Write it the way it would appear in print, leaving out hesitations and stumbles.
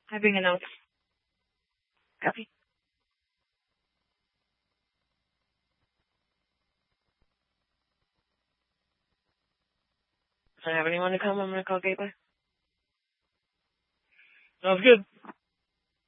Having a note. Copy. If I have anyone to come, I'm gonna call Gateway. Sounds good.